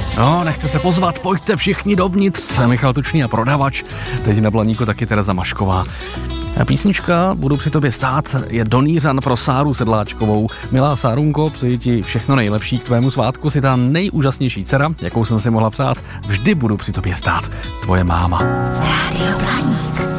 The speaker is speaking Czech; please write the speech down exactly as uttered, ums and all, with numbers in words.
No, nechte se pozvat, pojďte všichni dovnitř. Michal Tučný a Prodavač, teď na Blaníku taky Tereza Mašková. A písnička Budu při tobě stát je Donířan pro Sáru Sedláčkovou. Milá Sárunko, přeji ti všechno nejlepší k tvému svátku, si ta nejúžasnější dcera, jakou jsem si mohla přát. Vždy budu při tobě stát. Tvoje máma. Rádio Blaník.